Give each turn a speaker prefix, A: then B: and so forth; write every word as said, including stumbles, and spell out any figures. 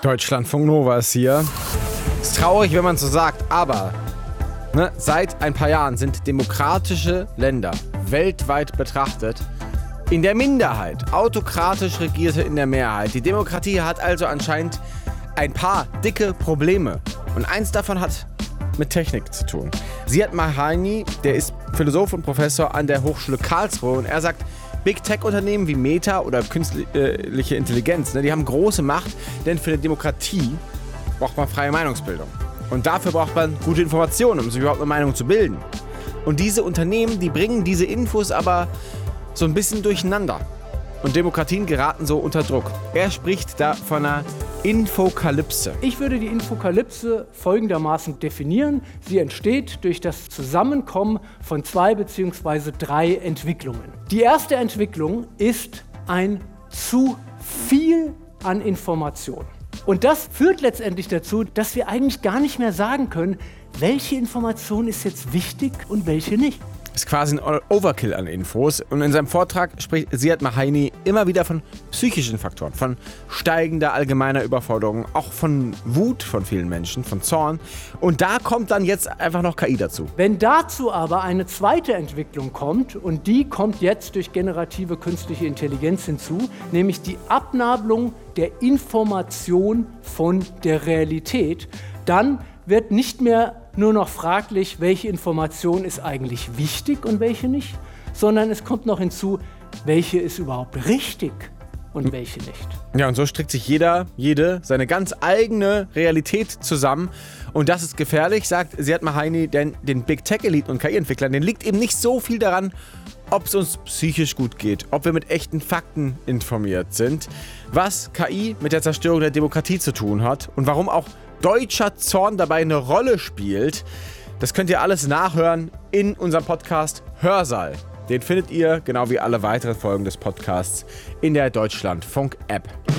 A: Deutschlandfunk Nova ist hier. Ist traurig, wenn man so sagt, aber ne, seit ein paar Jahren sind demokratische Länder weltweit betrachtet in der Minderheit, autokratisch regierte in der Mehrheit. Die Demokratie hat also anscheinend ein paar dicke Probleme. Und eins davon hat mit Technik zu tun. Ziad Mahrani, der ist Philosoph und Professor an der Hochschule Karlsruhe und er sagt, Big Tech-Unternehmen wie Meta oder künstliche Intelligenz, ne, die haben große Macht, denn für eine Demokratie braucht man freie Meinungsbildung. Und dafür braucht man gute Informationen, um sich überhaupt eine Meinung zu bilden. Und diese Unternehmen, die bringen diese Infos aber so ein bisschen durcheinander. Und Demokratien geraten so unter Druck. Er spricht da von einer Infokalypse.
B: Ich würde die Infokalypse folgendermaßen definieren. Sie entsteht durch das Zusammenkommen von zwei bzw. drei Entwicklungen. Die erste Entwicklung ist ein zu viel an Information. Und das führt letztendlich dazu, dass wir eigentlich gar nicht mehr sagen können, welche Information ist jetzt wichtig und welche nicht.
A: Ist quasi ein Overkill an Infos. Und in seinem Vortrag spricht Ziad Mahrani immer wieder von psychischen Faktoren, von steigender allgemeiner Überforderung, auch von Wut von vielen Menschen, von Zorn. Und da kommt dann jetzt einfach noch K I dazu.
B: Wenn dazu aber eine zweite Entwicklung kommt, und die kommt jetzt durch generative künstliche Intelligenz hinzu, nämlich die Abnabelung der Information von der Realität, dann wird nicht mehr nur noch fraglich, welche Information ist eigentlich wichtig und welche nicht, sondern es kommt noch hinzu, welche ist überhaupt richtig und welche nicht.
A: Ja, und so strickt sich jeder, jede seine ganz eigene Realität zusammen. Und das ist gefährlich, sagt Ziad Mahrani, denn den Big Tech-Eliten und K I-Entwicklern, denen liegt eben nicht so viel daran, ob es uns psychisch gut geht, ob wir mit echten Fakten informiert sind, was K I mit der Zerstörung der Demokratie zu tun hat und warum auch deutscher Zorn dabei eine Rolle spielt. Das könnt ihr alles nachhören in unserem Podcast Hörsaal. Den findet ihr, genau wie alle weiteren Folgen des Podcasts, in der Deutschlandfunk-App.